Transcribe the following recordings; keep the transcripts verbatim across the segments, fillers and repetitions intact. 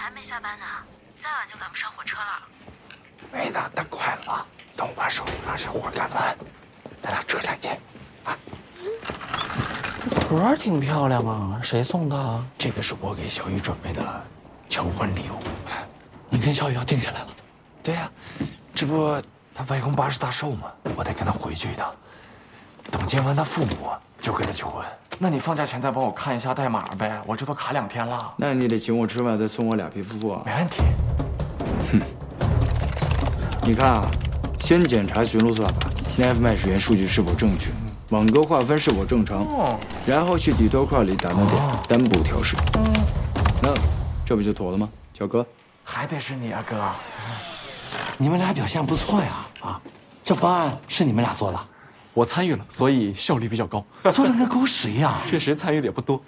还没下班呢，再晚就赶不上火车了。 没呢，但快了。等我把手头上这活干完，咱俩车站见。啊， 盒挺漂亮啊，谁送的？ 这个是我给小雨准备的求婚礼物。 你跟小雨要定下来了？ 对呀，这不他外公八十大寿嘛，我得跟他回去一趟。等见完他父母，就跟他求婚。 那你放假前再帮我看一下代码呗，我这都卡两天了。 那你得请我吃饭，再送我俩皮肤啊。 没问题。 哼，你看啊，先检查巡逻算法 N F 脉时源数据是否正确，网格划分是否正常， 哦、 然后去底托块里打弄点单步调试。 嗯， 那这不就妥了吗？小哥， 还得是你啊，哥。 你们俩表现不错呀！啊，这方案是你们俩做的？ 我参与了，所以效率比较高。 做的跟狗屎一样。 确实参与的也不多。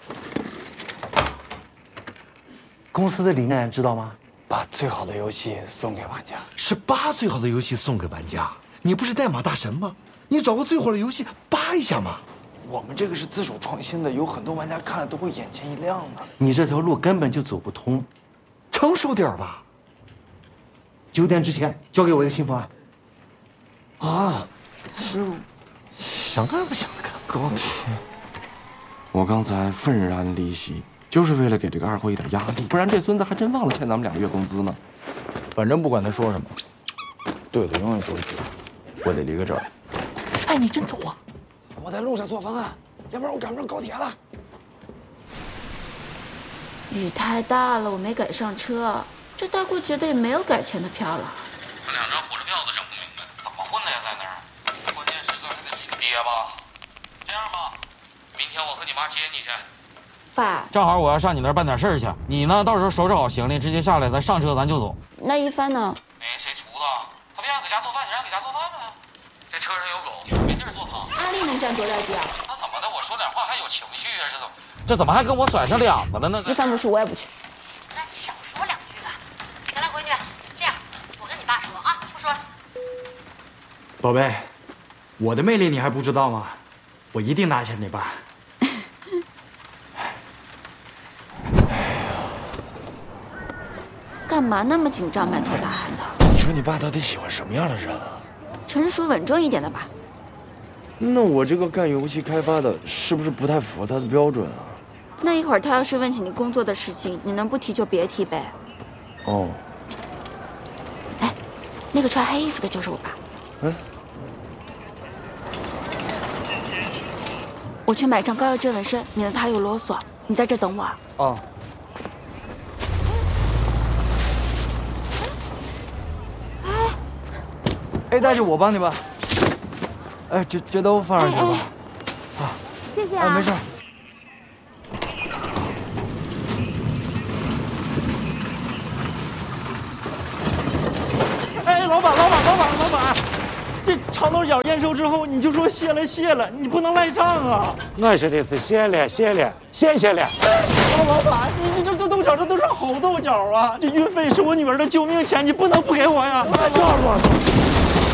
公司的理念知道吗？ 把最好的游戏送给玩家。 是把最好的游戏送给玩家。你不是代码大神吗？你找个最火的游戏扒一下嘛。 我们这个是自主创新的，有很多玩家看了都会眼前一亮的。 你这条路根本就走不通，成熟点吧。九点之前交给我一个新方案。 啊，是。想干不想干？高铁，我刚才愤然离席，就是为了给这个二货一点压力，不然这孙子还真忘了欠咱们两个月工资呢。 反正不管他说什么，对的永远都是对的。我得离开这儿。 哎，你真走啊！ 我在路上做方案，要不然我赶不上高铁了。 雨太大了，我没赶上车。这大过节的也没有改钱的票了。 这两张火车票都整不明白，怎么混的呀，在那儿？关键时刻还得是一个爹吧？这样吧，明天我和你妈接你去。 爸， 正好我要上你那儿办点事儿去，你呢，到时候收拾好行李，直接下来，咱上车，咱就走。 那一帆呢？ 哎，谁厨子？他不让搁家做饭，你让搁家做饭呗。这车上有狗，没地儿做汤。 阿丽能占多大地啊？ 那怎么的？我说点话还有情绪啊？这怎么？这怎么还跟我甩上脸子了呢？ 一帆不去，我也不去。 那你少说两句吧。行了，闺女，这样，我跟你爸说啊，不说了。 宝贝，我的魅力你还不知道吗？我一定拿下你爸。 干嘛那么紧张，满头大汗的？ 你说你爸到底喜欢什么样的人啊？ 成熟稳重一点的吧。 那我这个干游戏开发的，是不是不太符合他的标准啊？ 那一会儿他要是问起你工作的事情，你能不提就别提呗。 哦。 哎，那个穿黑衣服的就是我爸。 嗯。 我去买张高邮真纹身，免得他又啰嗦。你在这等我。 哦。哎，但是我帮你吧。哎，这这都放上去吧。 啊，谢谢啊。 啊，没事。 哎，老板，老板，老板，老板，这长豆角验收之后，你就说谢了谢了，你不能赖账啊！ 我说的是谢了谢了，谢谢了。 老板，你这这豆角这都是好豆角啊！这运费是我女儿的救命钱，你不能不给我呀！ 叫我。